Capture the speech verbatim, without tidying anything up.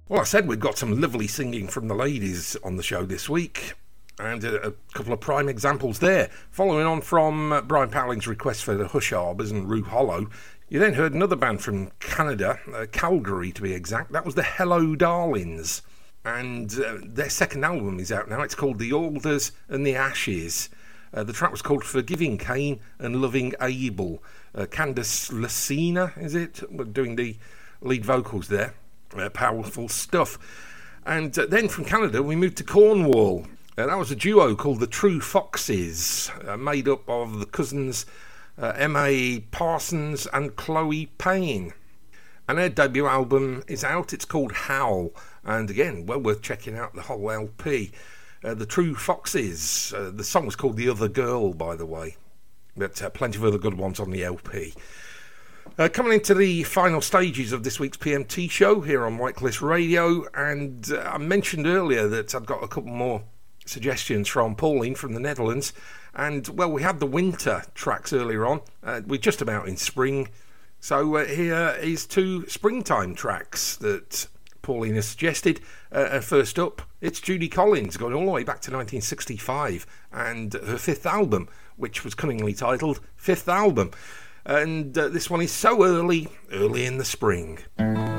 Well, I said we've got some lovely singing from the ladies on the show this week, and a, a couple of prime examples there. Following on from uh, Brian Powling's request for the Hush Harbours and Rue Hollow, you then heard another band from Canada, uh, Calgary to be exact. That was the Hello Darlings, and uh, their second album is out now. It's called The Alders and the Ashes. Uh, the track was called Forgiving Cain and Loving Abel. Uh, Candice Lucina, is it? We're doing the lead vocals there. Uh, powerful stuff. And uh, then from Canada we moved to Cornwall. Uh, that was a duo called the True Foxes, uh, made up of the cousins uh, Emma Parsons and Chloe Payne. And their debut album is out. It's called Howl, and again, well worth checking out the whole L P. Uh, the True Foxes. Uh, the song was called The Other Girl, by the way, but uh, plenty of other good ones on the L P. Uh, coming into the final stages of this week's P M T show here on White Cliffs Radio, and uh, I mentioned earlier that I've got a couple more suggestions from Pauline from the Netherlands, and well, we had the winter tracks earlier on. Uh, we're just about in spring, so uh, here is two springtime tracks that Pauline has suggested. Uh, and first up, it's Judy Collins, going all the way back to nineteen sixty-five, and her fifth album, which was cunningly titled Fifth Album. And uh, this one is So Early, Early in the Spring.